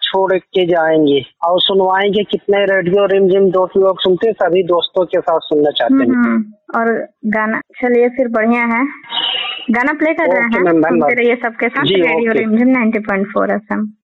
छोड़ के जाएंगे और सुनवाएंगे कितने रेडियो रिमझिम दोस्त लोग सुनते, सभी दोस्तों के साथ सुनना चाहते हैं। और गाना, चलिए फिर बढ़िया है, गाना प्ले कर रहे हैं, सुनते रहिए सबके साथ रेडियो रिमझिम 90.4 FM।